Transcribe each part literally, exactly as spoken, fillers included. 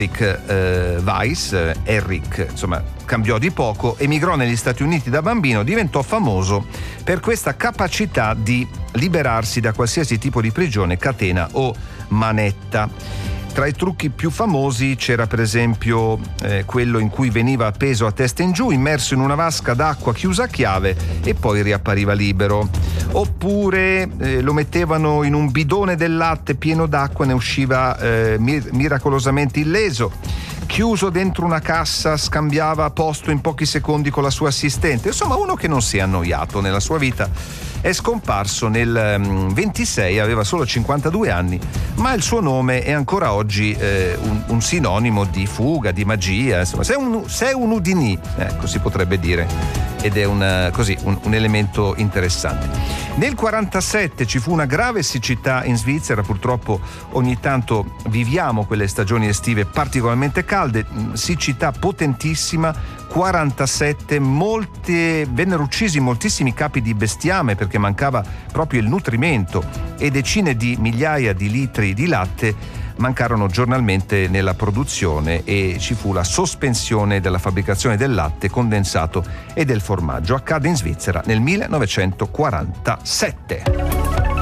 Eh, Weiss, eh, Eric, insomma, cambiò di poco, emigrò negli Stati Uniti da bambino, diventò famoso per questa capacità di liberarsi da qualsiasi tipo di prigione, catena o manetta. Tra i trucchi più famosi c'era per esempio eh, quello in cui veniva appeso a testa in giù, immerso in una vasca d'acqua chiusa a chiave e poi riappariva libero. Oppure eh, lo mettevano in un bidone del latte pieno d'acqua e ne usciva eh, mir- miracolosamente illeso. Chiuso dentro una cassa scambiava posto in pochi secondi con la sua assistente. Insomma, uno che non si è annoiato nella sua vita. È scomparso nel um, ventisei, aveva solo cinquantadue anni, ma il suo nome è ancora oggi eh, un, un sinonimo di fuga, di magia, insomma, sei un, sei un Houdini, ecco, si potrebbe dire, ed è un, così, un, un elemento interessante. Nel quarantasette ci fu una grave siccità in Svizzera, purtroppo ogni tanto viviamo quelle stagioni estive particolarmente calde, siccità potentissima. quarantasette, molte, vennero uccisi moltissimi capi di bestiame perché mancava proprio il nutrimento e decine di migliaia di litri di latte mancarono giornalmente nella produzione e ci fu la sospensione della fabbricazione del latte condensato e del formaggio. Accade in Svizzera nel millenovecentoquarantasette.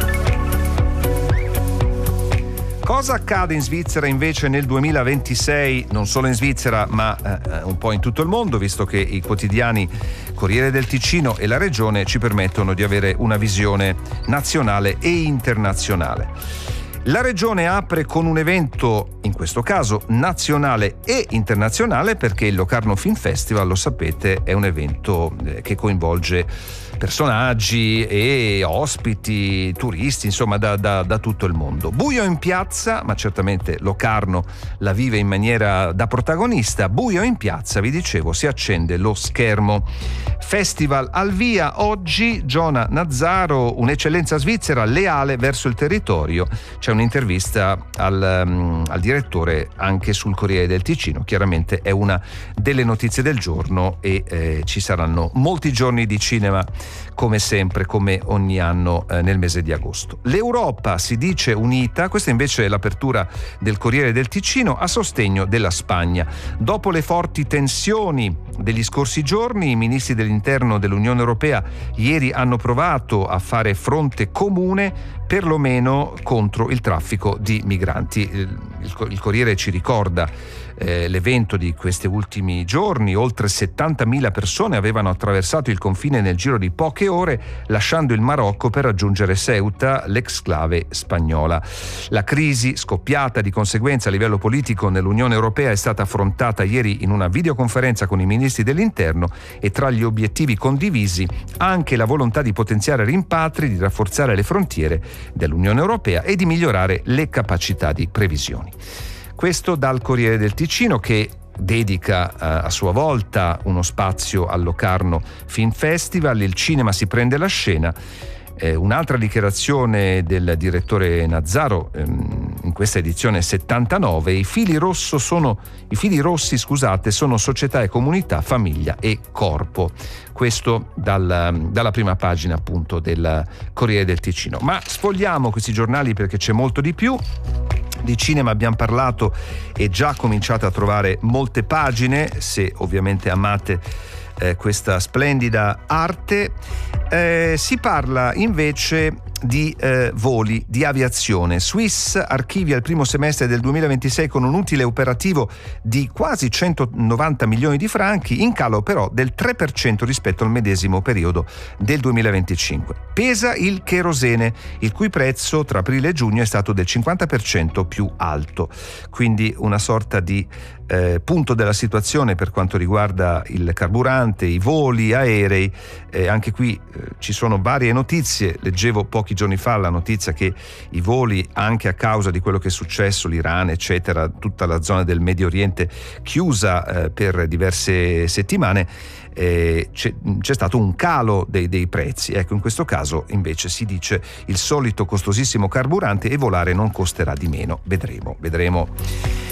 Cosa accade in Svizzera invece nel duemilaventisei, non solo in Svizzera ma eh, un po' in tutto il mondo, visto che i quotidiani Corriere del Ticino e La Regione ci permettono di avere una visione nazionale e internazionale. La Regione apre con un evento, in questo caso nazionale e internazionale, perché il Locarno Film Festival, lo sapete, è un evento eh, che coinvolge personaggi e ospiti, turisti, insomma da, da, da tutto il mondo. Buio in piazza, ma certamente Locarno la vive in maniera da protagonista. Buio in piazza, vi dicevo, si accende lo schermo. Festival al via, oggi Giona Nazzaro, un'eccellenza svizzera leale verso il territorio. C'è un'intervista al, um, al direttore anche sul Corriere del Ticino, chiaramente è una delle notizie del giorno e eh, ci saranno molti giorni di cinema come sempre, come ogni anno eh, nel mese di agosto. L'Europa si dice unita, questa invece è l'apertura del Corriere del Ticino, a sostegno della Spagna. Dopo le forti tensioni degli scorsi giorni, i ministri dell'interno dell'Unione Europea ieri hanno provato a fare fronte comune perlomeno contro il traffico di migranti. Il, il, il Corriere ci ricorda eh, l'evento di questi ultimi giorni. Oltre settantamila persone avevano attraversato il confine nel giro di poche ore, lasciando il Marocco per raggiungere Ceuta, l'exclave spagnola. La crisi, scoppiata di conseguenza a livello politico nell'Unione Europea, è stata affrontata ieri in una videoconferenza con i ministri dell'interno e tra gli obiettivi condivisi anche la volontà di potenziare rimpatri, di rafforzare le frontiere dell'Unione Europea e di migliorare le capacità di previsioni. Questo dal Corriere del Ticino, che dedica eh, a sua volta uno spazio al Locarno Film Festival. Il cinema si prende la scena. Eh, un'altra dichiarazione del direttore Nazzaro ehm, in questa edizione settantanove: i fili rosso sono i fili rossi scusate sono società e comunità, famiglia e corpo. Questo dal, dalla prima pagina appunto del Corriere del Ticino. Ma sfogliamo questi giornali perché c'è molto di più. Di cinema abbiamo parlato e già cominciate a trovare molte pagine, se ovviamente amate eh, questa splendida arte. Eh, si parla invece di eh, voli, di aviazione. Swiss archivia il primo semestre del duemilaventisei con un utile operativo di quasi centonovanta milioni di franchi, in calo però del tre per cento rispetto al medesimo periodo del duemilaventicinque. Pesa il cherosene, il cui prezzo tra aprile e giugno è stato del cinquanta per cento più alto, quindi una sorta di eh, punto della situazione per quanto riguarda il carburante, i voli aerei. Eh, anche qui eh, ci sono varie notizie. Leggevo pochi giorni fa la notizia che i voli, anche a causa di quello che è successo, l'Iran eccetera, tutta la zona del Medio Oriente chiusa eh, per diverse settimane, eh, c'è, c'è stato un calo dei, dei prezzi. Ecco, in questo caso invece si dice il solito costosissimo carburante e volare non costerà di meno. Vedremo, vedremo.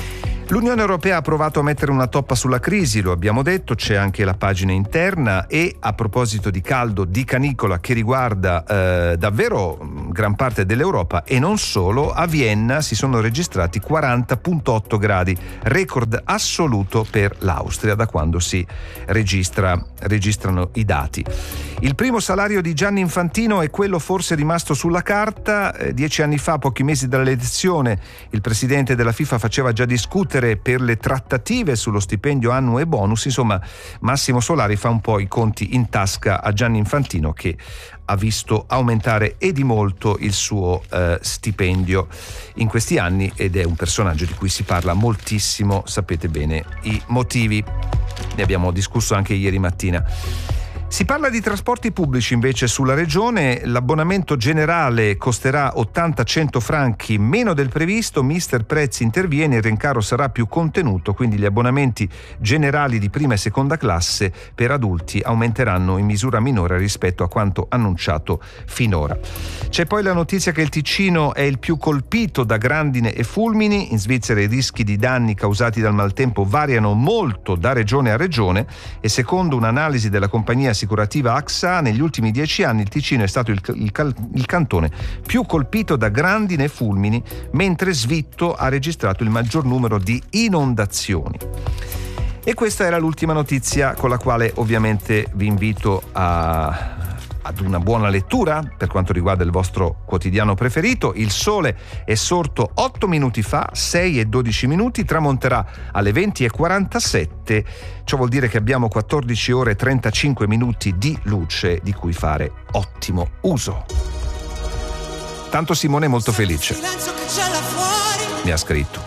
L'Unione Europea ha provato a mettere una toppa sulla crisi, lo abbiamo detto, c'è anche la pagina interna. E a proposito di caldo, di canicola che riguarda eh, davvero gran parte dell'Europa e non solo, a Vienna si sono registrati quaranta virgola otto gradi, record assoluto per l'Austria da quando si registra, registrano i dati. Il primo salario di Gianni Infantino è quello forse rimasto sulla carta. Eh, dieci anni fa, pochi mesi dall'elezione, il presidente della FIFA faceva già discutere per le trattative sullo stipendio annuo e bonus. Insomma, Massimo Solari fa un po' i conti in tasca a Gianni Infantino, che ha visto aumentare e di molto il suo eh, stipendio in questi anni, ed è un personaggio di cui si parla moltissimo, sapete bene i motivi, ne abbiamo discusso anche ieri mattina. Si parla di trasporti pubblici invece sulla regione. L'abbonamento generale costerà ottanta cento franchi meno del previsto. Mister Prezzi interviene, il rincaro sarà più contenuto, quindi gli abbonamenti generali di prima e seconda classe per adulti aumenteranno in misura minore rispetto a quanto annunciato finora. C'è poi la notizia che il Ticino è il più colpito da grandine e fulmini. In Svizzera i rischi di danni causati dal maltempo variano molto da regione a regione e secondo un'analisi della compagnia assicurativa A X A, negli ultimi dieci anni il Ticino è stato il, il, il cantone più colpito da grandine e fulmini, mentre Svitto ha registrato il maggior numero di inondazioni. E questa era l'ultima notizia, con la quale ovviamente vi invito a ad una buona lettura per quanto riguarda il vostro quotidiano preferito. Il sole è sorto otto minuti fa, sei e dodici minuti, tramonterà alle venti e quarantasette. Ciò vuol dire che abbiamo quattordici ore e trentacinque minuti di luce di cui fare ottimo uso. Tanto Simone è molto felice. Mi ha scritto.